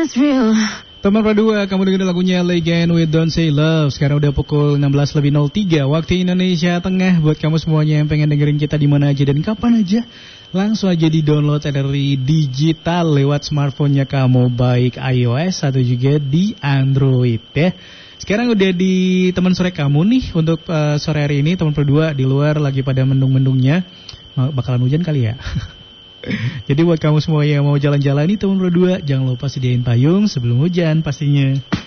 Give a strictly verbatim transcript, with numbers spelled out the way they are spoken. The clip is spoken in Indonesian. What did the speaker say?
is real. Teman berdua, kamu dengerin lagunya Legend with Don't Say Love. Sekarang udah pukul enam belas lebih nol tiga waktu Indonesia Tengah. Buat kamu semuanya yang pengen dengerin kita di mana aja dan kapan aja, langsung aja di download dari digital lewat smartphone-nya kamu, baik iOS atau juga di Android ya. Sekarang udah di teman sore kamu nih untuk uh, sore hari ini. Teman berdua di luar lagi pada mendung-mendungnya. Bakalan hujan kali ya. Jadi buat kamu semua yang mau jalan-jalan nih teman berdua, jangan lupa sediain payung sebelum hujan pastinya.